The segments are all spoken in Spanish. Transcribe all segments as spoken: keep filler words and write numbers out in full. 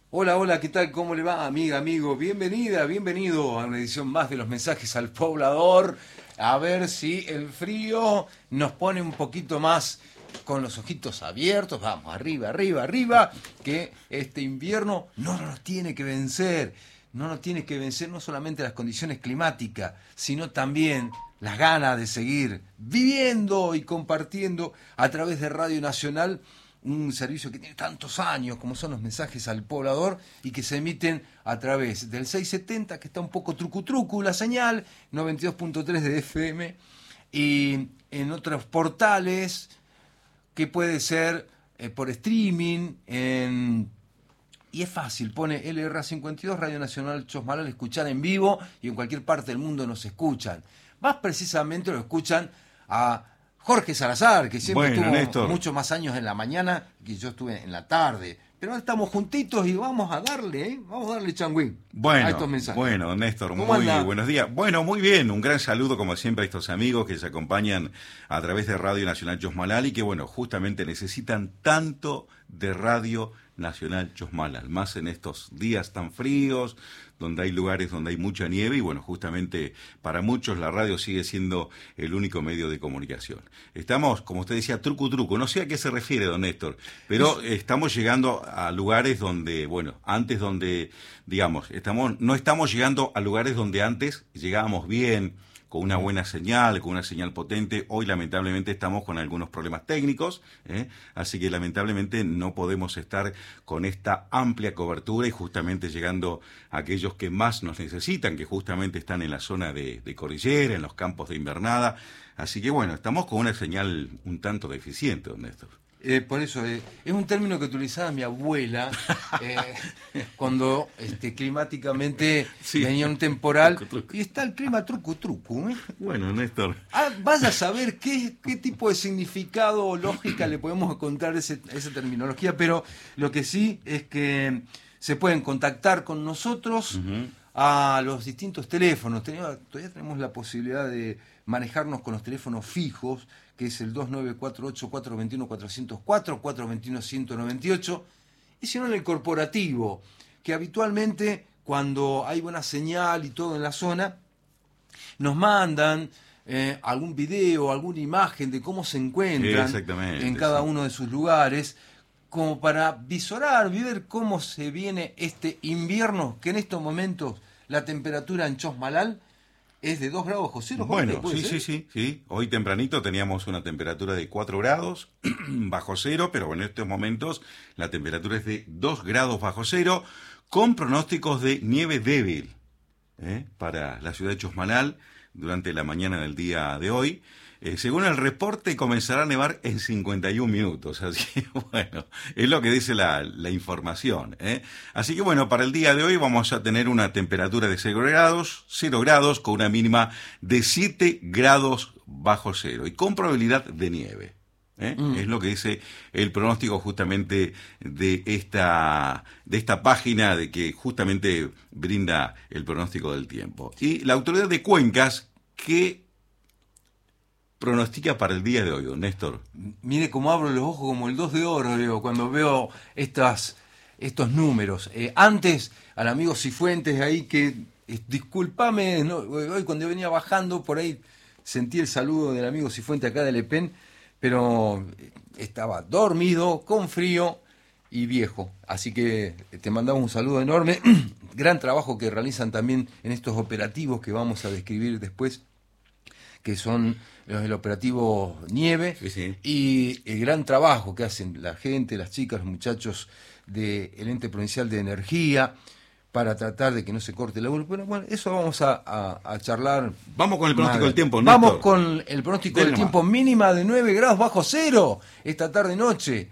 Hola, hola, ¿qué tal? ¿Cómo le va, amiga, amigo? Bienvenida, bienvenido a una edición más de los mensajes al poblador. A ver si el frío nos pone un poquito más con los ojitos abiertos. Vamos, arriba, arriba, arriba, que este invierno no nos tiene que vencer. No nos tiene que vencer no solamente las condiciones climáticas, sino también las ganas de seguir viviendo y compartiendo a través de Radio Nacional un servicio que tiene tantos años como son los mensajes al poblador y que se emiten a través del seiscientos setenta, que está un poco trucu trucu la señal, noventa y dos punto tres de F M, y en otros portales que puede ser eh, por streaming, en, y es fácil, pone L R A cincuenta y dos, Radio Nacional Chosmalal, escuchar en vivo, y en cualquier parte del mundo nos escuchan. Más precisamente lo escuchan a Jorge Salazar, que siempre Bueno, estuvo Néstor, muchos más años en la mañana que yo estuve en la tarde. Pero ahora estamos juntitos y vamos a darle, ¿eh? Vamos a darle changüín a bueno, estos mensajes. bueno, Néstor, ¿Cómo muy anda? buenos días. Bueno, muy bien, un gran saludo como siempre a estos amigos que se acompañan a través de Radio Nacional Chosmalal y que, bueno, justamente necesitan tanto de Radio Nacional Chosmalal, más en estos días tan fríos, donde hay lugares donde hay mucha nieve y, bueno, justamente para muchos la radio sigue siendo el único medio de comunicación. Estamos, como usted decía, truco truco, no sé a qué se refiere, don Néstor, pero estamos llegando a lugares donde, bueno, antes donde, digamos, estamos, no estamos llegando a lugares donde antes llegábamos bien, con una buena señal, con una señal potente. Hoy lamentablemente estamos con algunos problemas técnicos, ¿eh? Así que lamentablemente no podemos estar con esta amplia cobertura y justamente llegando a aquellos que más nos necesitan, que justamente están en la zona de, de cordillera, en los campos de invernada. Así que bueno, estamos con una señal un tanto deficiente, don Néstor. Eh, por eso, eh, es un término que utilizaba mi abuela eh, cuando este, climáticamente Sí. venía un temporal. Truco, truco. Y está el clima truco truco, ¿eh? Bueno, Néstor. Ah, vaya a saber qué, qué tipo de significado o lógica le podemos encontrar a ese, esa terminología, pero lo que sí es que se pueden contactar con nosotros Uh-huh. a los distintos teléfonos. Tenemos, todavía tenemos la posibilidad de manejarnos con los teléfonos fijos, que es el dos nueve cuatro ocho, cuatro dos uno, cuatro cero cuatro, cuatro dos uno, uno nueve ocho, y si no en el corporativo, que habitualmente cuando hay buena señal y todo en la zona, nos mandan eh, algún video, alguna imagen de cómo se encuentran Exactamente, en cada sí. uno de sus lugares, como para visorar, ver cómo se viene este invierno, que en estos momentos la temperatura en Chosmalal es de dos grados bajo cero. Bueno, ¿puede sí, ser? sí, sí, sí. Hoy tempranito teníamos una temperatura de cuatro grados bajo cero, pero en estos momentos la temperatura es de dos grados bajo cero, con pronósticos de nieve débil, ¿eh? Para la ciudad de Chosmalal durante la mañana del día de hoy. Eh, según el reporte, comenzará a nevar en cincuenta y un minutos. Así que, bueno, es lo que dice la, la información, ¿eh? Así que, bueno, para el día de hoy vamos a tener una temperatura de cero grados, cero grados, con una mínima de siete grados bajo cero y con probabilidad de nieve. ¿Eh? Mm. Es lo que dice el pronóstico justamente de esta, de esta página de que justamente brinda el pronóstico del tiempo. Y la autoridad de Cuencas, que pronostica para el día de hoy, don Néstor. Mire cómo abro los ojos como el dos de oro, digo, cuando veo estas, estos números. Eh, antes, al amigo Cifuentes ahí que, eh, discúlpame, no, hoy cuando venía bajando por ahí sentí el saludo del amigo Cifuentes acá de Le Pen, pero estaba dormido, con frío y viejo. Así que te mandamos un saludo enorme. Gran trabajo que realizan también en estos operativos que vamos a describir después, que son los del operativo Nieve, Sí, sí. Y el gran trabajo que hacen la gente, las chicas, los muchachos del ente provincial de energía para tratar de que no se corte la luz. Bueno, bueno, eso vamos a, a, a charlar. Vamos con el pronóstico del tiempo, Vamos Néstor. con el pronóstico Dele del nomás. tiempo, mínima de nueve grados bajo cero esta tarde-noche.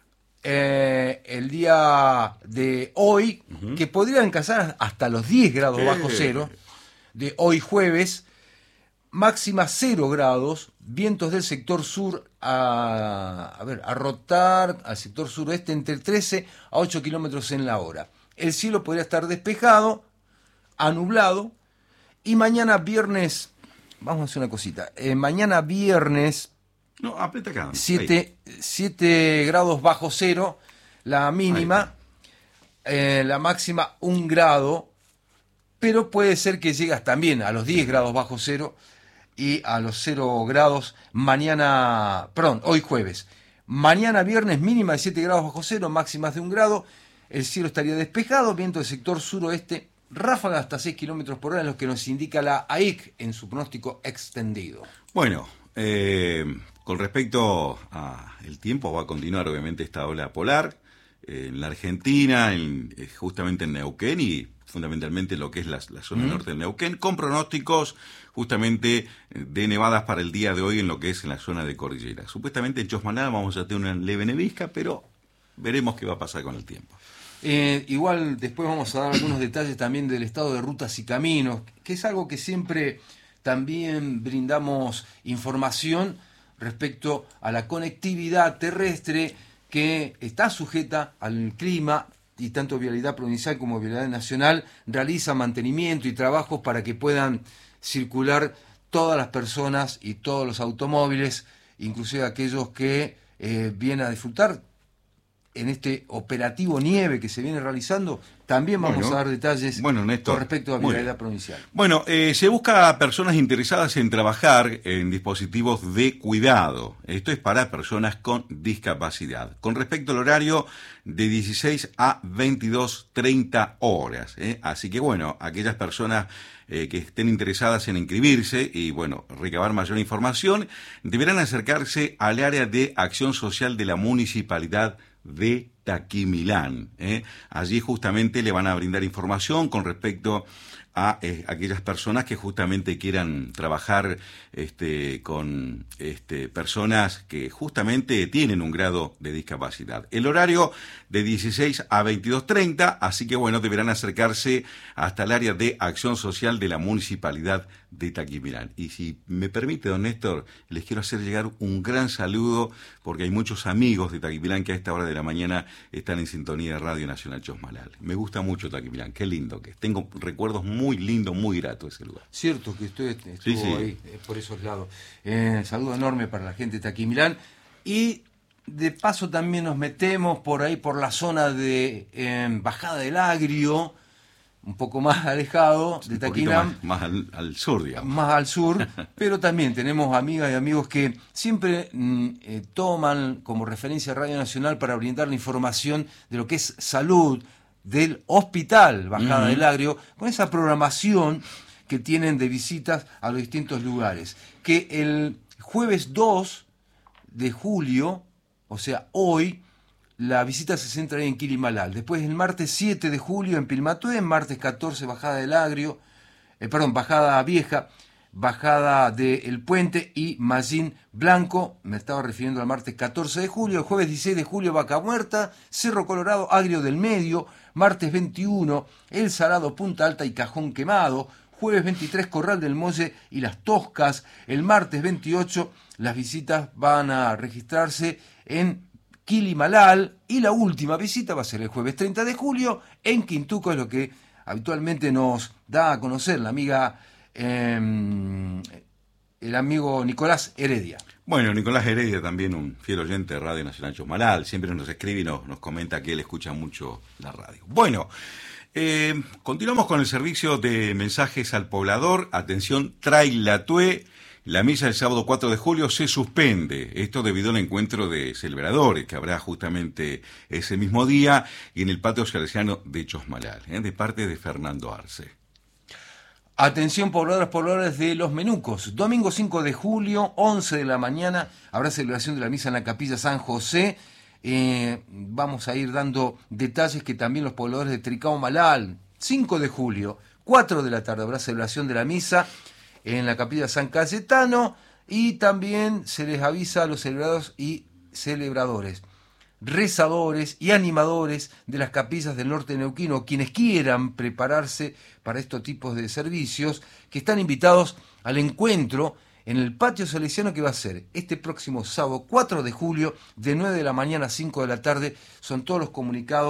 Eh, el día de hoy, uh-huh. que podrían alcanzar hasta los diez grados ¿Qué? bajo cero, de hoy jueves, máxima cero grados, vientos del sector sur a, a ver, a rotar al sector suroeste entre trece a ocho kilómetros en la hora. El cielo podría estar despejado, anublado, y mañana viernes, vamos a hacer una cosita, eh, mañana viernes, No, aprieta acá. siete grados bajo cero, la mínima. eh, la máxima un grado, pero puede ser que llegas también a los diez grados bajo cero y a los cero grados mañana, perdón, hoy jueves. Mañana viernes mínima de siete grados bajo cero, máximas de un grado, el cielo estaría despejado, viento del sector suroeste, ráfagas hasta seis kilómetros por hora, en lo que nos indica la A I C en su pronóstico extendido. Bueno, eh, con respecto al tiempo, va a continuar obviamente esta ola polar eh, en la Argentina, en, eh, justamente en Neuquén y fundamentalmente lo que es la, la zona mm. norte del Neuquén, con pronósticos justamente de nevadas para el día de hoy en lo que es en la zona de cordillera. Supuestamente en Chosmalal vamos a tener una leve nevisca, pero veremos qué va a pasar con el tiempo. Eh, igual después vamos a dar algunos detalles también del estado de rutas y caminos, que es algo que siempre también brindamos información respecto a la conectividad terrestre que está sujeta al clima, y tanto Vialidad Provincial como Vialidad Nacional realiza mantenimiento y trabajos para que puedan circular todas las personas y todos los automóviles, inclusive aquellos que eh, vienen a disfrutar en este operativo nieve que se viene realizando. También vamos bueno, a dar detalles bueno, Néstor, con respecto a Vialidad Provincial. Bueno, eh, se busca a personas interesadas en trabajar en dispositivos de cuidado. Esto es para personas con discapacidad. Con respecto al horario, de dieciséis a veintidós treinta horas. ¿eh? Así que bueno, aquellas personas eh, que estén interesadas en inscribirse y bueno, recabar mayor información, deberán acercarse al área de acción social de la Municipalidad de Taquimilán. ¿eh? Allí justamente le van a brindar información con respecto a eh, aquellas personas que justamente quieran trabajar este, con este, personas que justamente tienen un grado de discapacidad. El horario de dieciséis a veintidós treinta, así que bueno, deberán acercarse hasta el área de acción social de la Municipalidad de Taquimilán. Y si me permite, don Néstor, les quiero hacer llegar un gran saludo, porque hay muchos amigos de Taquimilán que a esta hora de la mañana están en sintonía de Radio Nacional Chosmalal. Me gusta mucho Taquimilán, qué lindo que es. Tengo recuerdos muy lindos, muy gratos ese lugar. Cierto que usted estuvo sí, sí. ahí, por esos lados. Eh, saludo enorme para la gente de Taquimilán. Y de paso también nos metemos por ahí, por la zona de eh, Bajada del Agrio, un poco más alejado de Taquimilán. Más, más al, al sur, digamos. Más al sur, pero también tenemos amigas y amigos que siempre mm, eh, toman como referencia Radio Nacional para brindar la información de lo que es salud del hospital Bajada uh-huh. del Agrio, con esa programación que tienen de visitas a los distintos lugares. Que el jueves dos de julio, o sea, hoy, la visita se centra en Quilimalal. Después el martes siete de julio en Pilmatué, martes catorce Bajada del Agrio, eh, perdón, Bajada Vieja, Bajada del Puente y Mallín Blanco. Me estaba refiriendo al martes catorce de julio. El jueves dieciséis de julio Vaca Muerta, Cerro Colorado, Agrio del Medio. Martes veintiuno El Salado, Punta Alta y Cajón Quemado. Jueves veintitrés Corral del Molle y Las Toscas. El martes veintiocho las visitas van a registrarse en Quilimalal, y la última visita va a ser el jueves treinta de julio en Quintuco, es lo que habitualmente nos da a conocer la amiga, eh, el amigo Nicolás Heredia. Bueno, Nicolás Heredia también un fiel oyente de Radio Nacional Chosmalal, siempre nos escribe y nos, nos comenta que él escucha mucho la radio. Bueno, eh, continuamos con el servicio de mensajes al poblador. Atención, Trailatue. La misa del sábado cuatro de julio se suspende, esto debido al encuentro de celebradores que habrá justamente ese mismo día y en el patio salesiano de Chosmalal, ¿eh? de parte de Fernando Arce. Atención pobladores, pobladores de Los Menucos, domingo cinco de julio, once de la mañana, habrá celebración de la misa en la capilla San José. Eh, vamos a ir dando detalles que también los pobladores de Tricao Malal, cinco de julio, cuatro de la tarde, habrá celebración de la misa en la capilla San Cayetano, y también se les avisa a los celebrados y celebradores, rezadores y animadores de las capillas del norte neuquino, quienes quieran prepararse para estos tipos de servicios, que están invitados al encuentro en el patio salesiano, que va a ser este próximo sábado cuatro de julio de nueve de la mañana a cinco de la tarde. Son todos los comunicados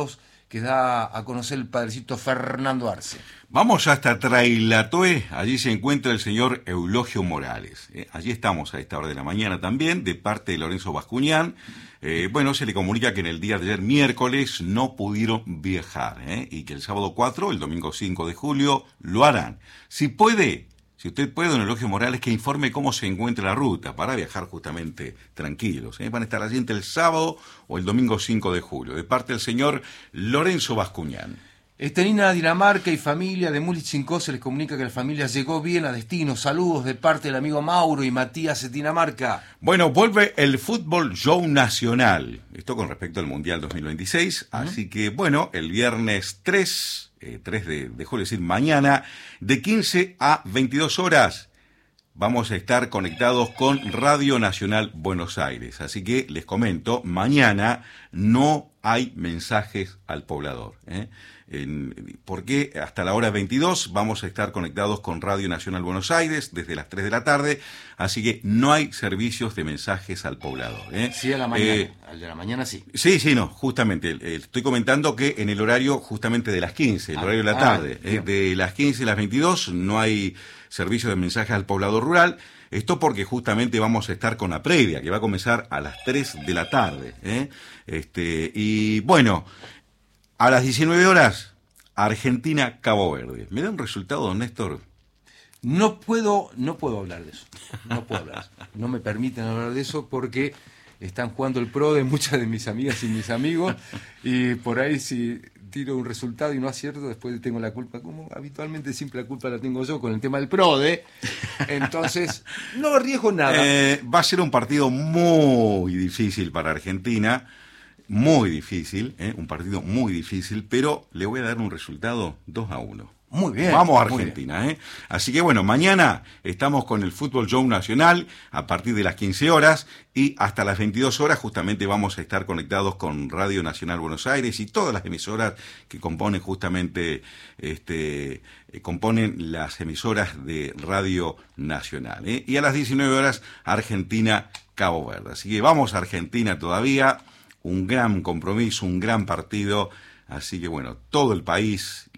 que da a conocer el padrecito Fernando Arce. Vamos hasta Trailatoe, allí se encuentra el señor Eulogio Morales. Eh, allí estamos a esta hora de la mañana también, de parte de Lorenzo Bascuñán. Eh, bueno, se le comunica que en el día de ayer, miércoles, no pudieron viajar, ¿eh? Y que el sábado cuatro, el domingo cinco de julio, lo harán. Si puede, si usted puede, don Eulogio Morales, que informe cómo se encuentra la ruta para viajar justamente tranquilos, ¿eh? Van a estar allí entre el sábado o el domingo cinco de julio, de parte del señor Lorenzo Bascuñán. Estelina, Dinamarca y familia de Mulichincó se les comunica que la familia llegó bien a destino. Saludos de parte del amigo Mauro y Matías de Dinamarca. Bueno, vuelve el Fútbol Show Nacional. Esto con respecto al Mundial dos mil veintiséis. Uh-huh. Así que, bueno, el viernes tres, eh, tres de, de julio, es decir, mañana, de quince a veintidós horas, vamos a estar conectados con Radio Nacional Buenos Aires. Así que les comento, mañana no hay mensajes al poblador, ¿eh? En, porque hasta la hora veintidós vamos a estar conectados con Radio Nacional Buenos Aires desde las tres de la tarde, así que no hay servicios de mensajes al poblador, ¿eh? Sí, a la mañana, eh, al de la mañana sí. Sí, sí, no, justamente, eh, estoy comentando que en el horario justamente de las quince, el ah, horario de la tarde, ah, eh, de las quince a las veintidós no hay servicios de mensajes al poblador rural. Esto porque justamente vamos a estar con la previa, que va a comenzar a las tres de la tarde, ¿eh? Este, y bueno, a las diecinueve horas, Argentina-Cabo Verde. ¿Me da un resultado, don Néstor? No puedo, no puedo hablar de eso. No puedo hablar de eso. No me permiten hablar de eso porque están jugando el pro de muchas de mis amigas y mis amigos. Y por ahí si tiro un resultado y no acierto, después tengo la culpa. Como habitualmente siempre la culpa la tengo yo con el tema del PRODE. Entonces, no arriesgo nada. Eh, va a ser un partido muy difícil para Argentina. Muy difícil, ¿eh? Un partido muy difícil, pero le voy a dar un resultado dos a uno. Muy bien. Vamos a Argentina, ¿eh? Así que bueno, mañana estamos con el Fútbol Show Nacional a partir de las quince horas y hasta las veintidós horas justamente vamos a estar conectados con Radio Nacional Buenos Aires y todas las emisoras que componen justamente, este, eh, componen las emisoras de Radio Nacional, ¿eh? Y a las diecinueve horas, Argentina, Cabo Verde. Así que vamos a Argentina todavía. Un gran compromiso, un gran partido, así que bueno, todo el país,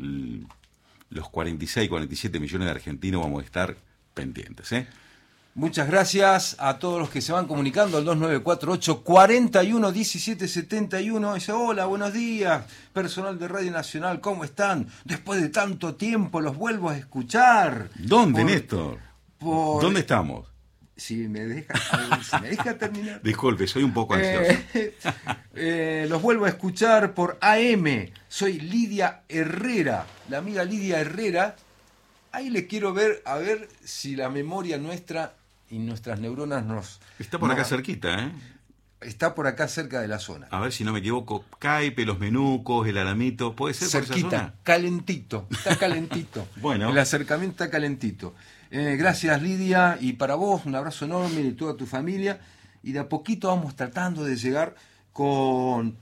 los cuarenta y seis, cuarenta y siete millones de argentinos vamos a estar pendientes, ¿eh? Muchas gracias a todos los que se van comunicando al dos nueve cuatro ocho, cuatro uno, uno siete siete uno. Dice, hola, buenos días, personal de Radio Nacional, ¿cómo están? Después de tanto tiempo los vuelvo a escuchar. ¿Dónde, por, Néstor? Por... ¿Dónde estamos? Si me deja, si me deja terminar. Disculpe, soy un poco ansioso. Eh, eh, los vuelvo a escuchar por A M. Soy Lidia Herrera, la amiga Lidia Herrera. Ahí le quiero ver, a ver si la memoria nuestra y nuestras neuronas nos... Está por nos, acá cerquita, ¿eh? Está por acá cerca de la zona. A ver si no me equivoco, Caipe, Los Menucos, El Alamito, ¿puede ser por cerquita, esa zona? Calentito, está calentito. Bueno. El acercamiento está calentito. Eh, gracias Lidia, y para vos un abrazo enorme y toda tu familia, y de a poquito vamos tratando de llegar con,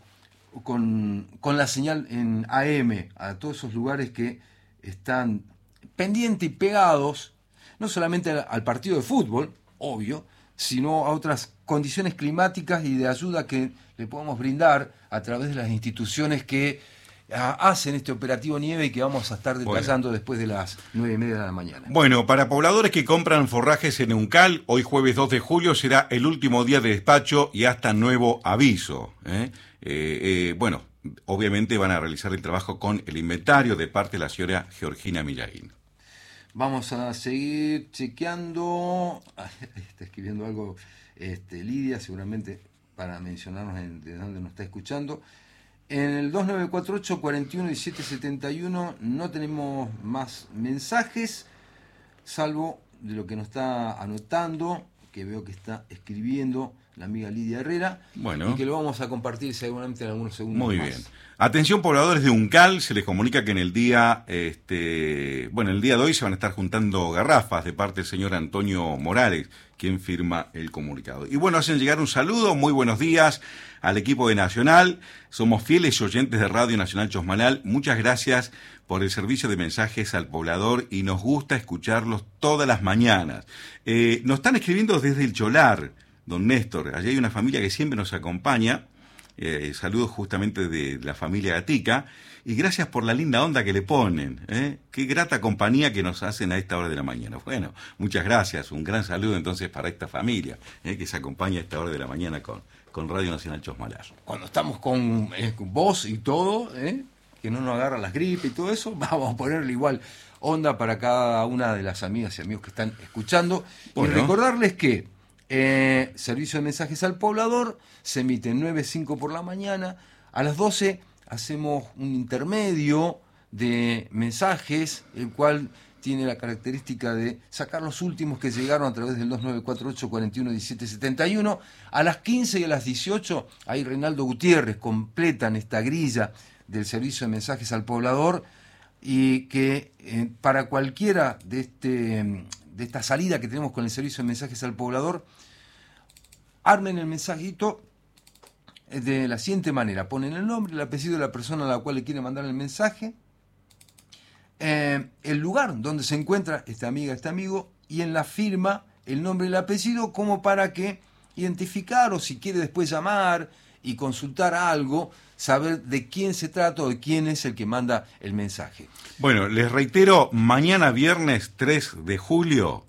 con, con la señal en A M a todos esos lugares que están pendientes y pegados no solamente al, al partido de fútbol, obvio, sino a otras condiciones climáticas y de ayuda que le podemos brindar a través de las instituciones que hacen este operativo nieve y que vamos a estar detallando bueno. después de las nueve y media de la mañana. Bueno, para pobladores que compran forrajes en Uncal, hoy jueves dos de julio será el último día de despacho y hasta nuevo aviso. ¿eh? Eh, eh, bueno, obviamente van a realizar el trabajo con el inventario de parte de la señora Georgina Millaín. Vamos a seguir chequeando. Está escribiendo algo este, Lidia, seguramente para mencionarnos en, de dónde nos está escuchando. En el dos nueve cuatro ocho, cuatro uno, uno siete siete uno no tenemos más mensajes, salvo de lo que nos está anotando, que veo que está escribiendo la amiga Lidia Herrera, bueno. y que lo vamos a compartir seguramente en algunos segundos Muy más. bien. Atención pobladores de Uncal, se les comunica que en el día, este, bueno, el día de hoy se van a estar juntando garrafas de parte del señor Antonio Morales, quien firma el comunicado. Y bueno, hacen llegar un saludo, muy buenos días al equipo de Nacional, somos fieles oyentes de Radio Nacional Chosmalal, muchas gracias por el servicio de mensajes al poblador y nos gusta escucharlos todas las mañanas. Eh, nos están escribiendo desde el Cholar, don Néstor, allí hay una familia que siempre nos acompaña, Eh, saludos justamente de la familia Gatica. Y gracias por la linda onda que le ponen. ¿eh? Qué grata compañía que nos hacen a esta hora de la mañana. Bueno, muchas gracias. Un gran saludo entonces para esta familia ¿eh? que se acompaña a esta hora de la mañana con, con Radio Nacional Chosmalal. Cuando estamos con, eh, con voz y todo, ¿eh? que no nos agarran las gripes y todo eso, vamos a ponerle igual onda para cada una de las amigas y amigos que están escuchando. Bueno. Y recordarles que eh, servicio de mensajes al poblador se emite nueve a cinco por la mañana. A las doce hacemos un intermedio de mensajes, el cual tiene la característica de sacar los últimos que llegaron a través del dos nueve cuatro ocho, cuatro uno, uno siete siete uno. A las quince y a las dieciocho, ahí Reinaldo Gutiérrez completan esta grilla del servicio de mensajes al poblador, y que eh, para cualquiera de, este, de esta salida que tenemos con el servicio de mensajes al poblador, armen el mensajito de la siguiente manera: ponen el nombre, el apellido de la persona a la cual le quieren mandar el mensaje, eh, el lugar donde se encuentra esta amiga, este amigo, y en la firma el nombre y el apellido, como para que identificar, o si quiere después llamar y consultar algo, saber de quién se trata o de quién es el que manda el mensaje. Bueno, les reitero, mañana viernes tres de julio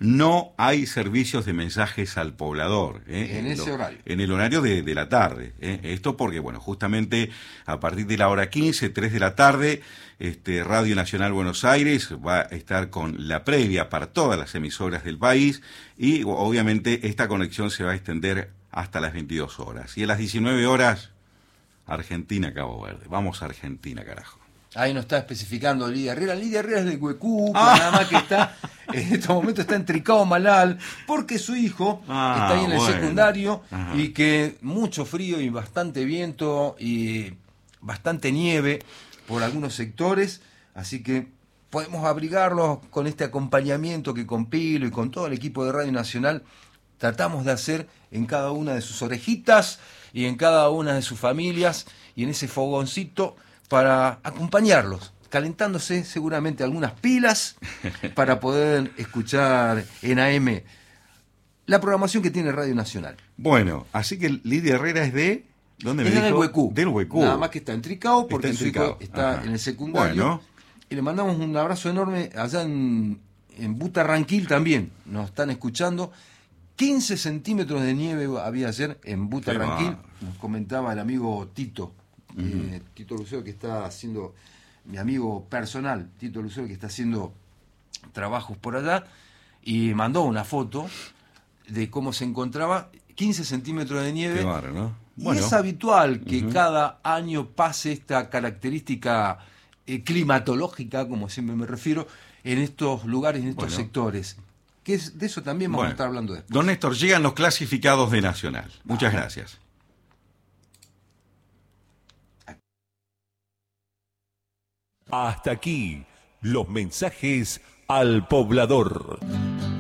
no hay servicios de mensajes al poblador. ¿eh? En ese Lo, horario. En el horario de, de la tarde. ¿eh? Esto porque, bueno, justamente a partir de la hora quince, tres de la tarde, este, Radio Nacional Buenos Aires va a estar con la previa para todas las emisoras del país, y obviamente esta conexión se va a extender hasta las veintidós horas. Y a las diecinueve horas, Argentina, Cabo Verde. Vamos a Argentina, carajo. Ahí nos está especificando Lidia Herrera. Lidia Herrera es de Huecú, ah. nada más que está, en este momento está en Tricao Malal, porque su hijo ah, está ahí en bueno. el secundario. Ajá. Y que mucho frío y bastante viento y bastante nieve por algunos sectores, así que podemos abrigarlos con este acompañamiento que con Pilo y con todo el equipo de Radio Nacional tratamos de hacer en cada una de sus orejitas y en cada una de sus familias, y en ese fogoncito para acompañarlos, calentándose seguramente algunas pilas para poder escuchar en A M la programación que tiene Radio Nacional. Bueno, así que Lidia Herrera es de... ¿Dónde me es dijo? Del Huecú. Del Huecú. Nada más que está en Tricao, porque está en su Tricao. hijo está Ajá. en el secundario. Bueno. Y le mandamos un abrazo enorme allá en, en Butarranquil también. Nos están escuchando. quince centímetros de nieve había ayer en Butarranquil. Nos comentaba el amigo Tito. Uh-huh. eh, Tito Lucero, que está haciendo, mi amigo personal, Tito Lucero, que está haciendo trabajos por allá, y mandó una foto de cómo se encontraba, quince centímetros de nieve. Qué barro, ¿no? Y bueno. es habitual que Uh-huh. cada año pase esta característica eh, climatológica, como siempre me refiero, en estos lugares, en estos bueno. sectores. Que es, de eso también vamos bueno. a estar hablando después. Don Néstor, llegan los clasificados de Nacional. Muchas ah. gracias. Hasta aquí los mensajes al poblador.